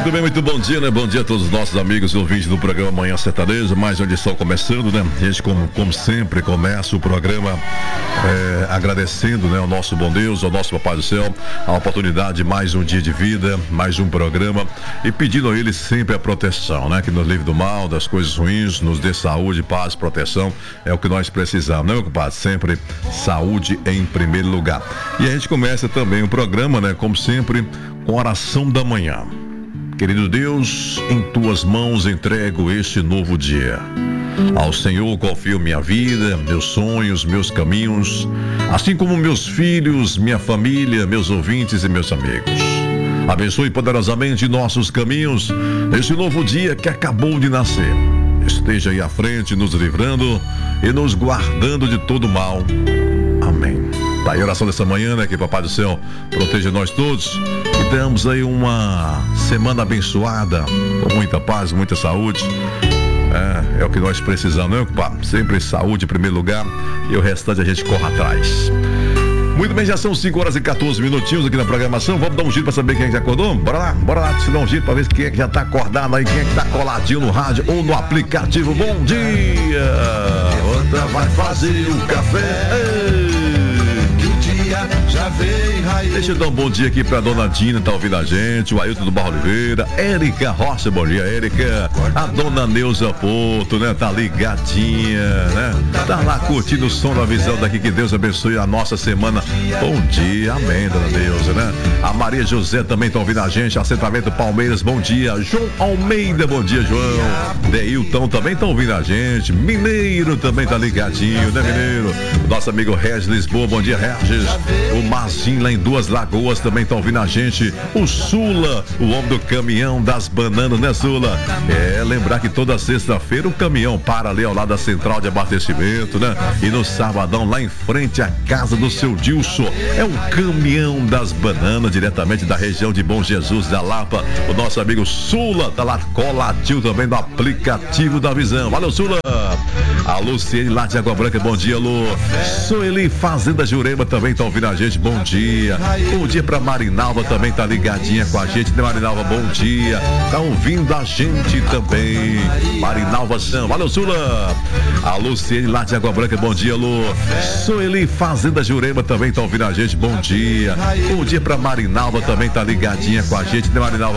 Muito bem, muito bom dia, né? Bom dia a todos os nossos amigos e ouvintes do programa Manhã Sertaneja, mais uma edição começando, né? A gente, como sempre, começa o programa agradecendo, né, ao nosso bom Deus, ao nosso Papai do Céu, a oportunidade de mais um dia de vida, mais um programa, e pedindo a Ele sempre a proteção, né? Que nos livre do mal, das coisas ruins, nos dê saúde, paz, proteção, é o que nós precisamos, né, meu compadre? Sempre saúde em primeiro lugar. E a gente começa também o programa, né, como sempre, com a oração da manhã. Querido Deus, em tuas mãos entrego este novo dia. Ao Senhor confio minha vida, meus sonhos, meus caminhos, assim como meus filhos, minha família, meus ouvintes e meus amigos. Abençoe poderosamente nossos caminhos neste novo dia que acabou de nascer. Esteja aí à frente, nos livrando e nos guardando de todo mal. Amém. Tá aí a oração dessa manhã, né? Que Papai do Céu proteja nós todos e damos aí uma semana abençoada, com muita paz, muita saúde. É o que nós precisamos, né, compadre? Sempre saúde em primeiro lugar e o restante a gente corre atrás. Muito bem, já são 5 horas e 14 minutinhos aqui na programação. Vamos dar um giro pra saber quem é que já acordou? Bora lá, se dar um giro pra ver quem é que já tá acordado aí, quem é que tá coladinho no rádio ou no aplicativo. Bom dia! Outra vai fazer o café. Já veio raiz. Deixa eu dar um bom dia aqui pra dona Dina, tá ouvindo a gente, o Ailton do Barro Oliveira, Érica Rocha, bom dia, Érica. A dona Neuza Porto, né, tá ligadinha, né, tá lá curtindo o som da visão daqui, que Deus abençoe a nossa semana. Bom dia, amém, dona Neuza, né. A Maria José também tá ouvindo a gente, assentamento Palmeiras, bom dia. João Almeida, bom dia, João. Deilton também tá ouvindo a gente, Mineiro também tá ligadinho, né, Mineiro. Nosso amigo Regis Lisboa, bom dia, Regis. O Marcinho lá em Duas Lagoas também tá ouvindo a gente. O Sula, o homem do caminhão das bananas, né, Sula? Lembrar que toda sexta-feira o caminhão para ali ao lado da central de abastecimento, né? E no sabadão, lá em frente à casa do seu Dilson, é um caminhão das bananas, diretamente da região de Bom Jesus da Lapa. O nosso amigo Sula tá lá coladinho também no aplicativo da Visão. Valeu, Sula! A Luciene lá de Água Branca, bom dia, Lu. Sueli Fazenda Jurema também tá ouvindo a gente, bom dia. Bom dia pra Marinalva, também tá ligadinha com a gente, né, Marinalva, bom dia. Tá ouvindo a gente também, Marinalva Sam, valeu, Sula. A Luciene lá de Água Branca, bom dia, Lu. Sueli Fazenda Jurema também tá ouvindo a gente, bom dia. Bom dia pra Marinalva, também tá ligadinha com a gente, né, Marinalva.